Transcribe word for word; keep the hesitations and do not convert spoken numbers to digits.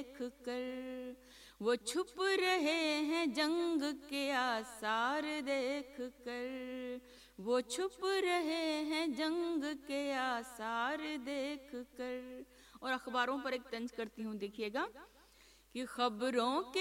देख कर, वो छुप रहे हैं जंग के आसार देख कर, वो छुप रहे हैं जंग के आसार देख कर। और अखबारों पर एक तंज करती हूँ, देखिएगा कि खबरों के